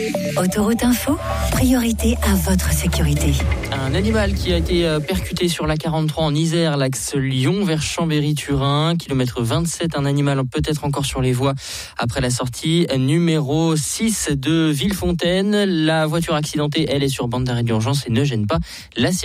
Autoroute Info, priorité à votre sécurité. Un animal qui a été percuté sur la 43 en Isère, l'axe Lyon vers Chambéry-Turin, kilomètre 27, un animal peut-être encore sur les voies après la sortie numéro 6 de Villefontaine. La voiture accidentée, elle est sur bande d'arrêt d'urgence et ne gêne pas la